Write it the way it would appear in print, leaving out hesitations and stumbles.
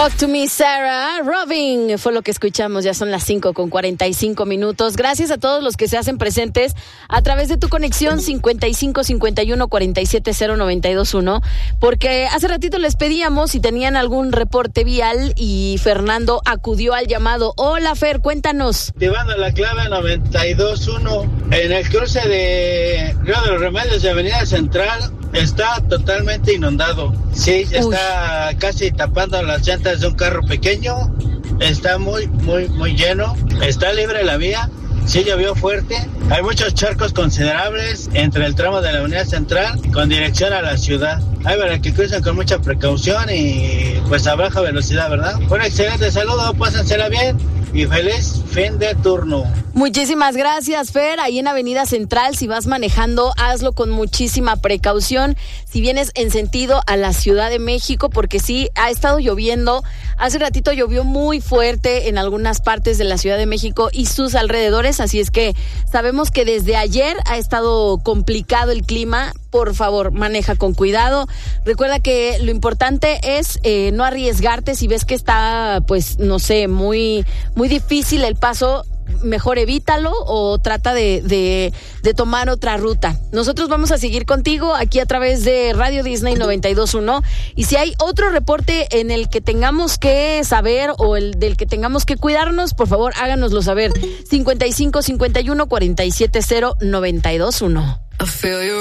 Talk to me, Sarah. Robin fue lo que escuchamos. Ya son las 5:45. Gracias a todos los que se hacen presentes a través de tu conexión 55 51 47 0921, porque hace ratito les pedíamos si tenían algún reporte vial y Fernando acudió al llamado. Hola, Fer, cuéntanos. Activando la clave 92.1 en el cruce de Río de los Remedios de Avenida Central. Está totalmente inundado. Sí, está casi tapando las llantas de un carro pequeño. Está muy lleno. Está libre la vía. Sí, llovió fuerte. Hay muchos charcos considerables entre el tramo de la Avenida Central con dirección a la ciudad. Hay para que crucen con mucha precaución y pues a baja velocidad, ¿verdad? Un excelente saludo, pásensela bien y feliz fin de turno. Muchísimas gracias, Fer. Ahí en Avenida Central, si vas manejando, hazlo con muchísima precaución. Si vienes en sentido a la Ciudad de México, porque sí, ha estado lloviendo. Hace ratito llovió muy fuerte en algunas partes de la Ciudad de México y sus alrededores, así es que sabemos que desde ayer ha estado complicado el clima. Por favor, maneja con cuidado. Recuerda que lo importante es no arriesgarte. Si ves que está, pues, no sé, muy difícil el paso, mejor evítalo o trata de tomar otra ruta. Nosotros vamos a seguir contigo aquí a través de Radio Disney 92.1, y si hay otro reporte en el que tengamos que saber o el del que tengamos que cuidarnos, por favor háganoslo saber. 55 51 47 0921.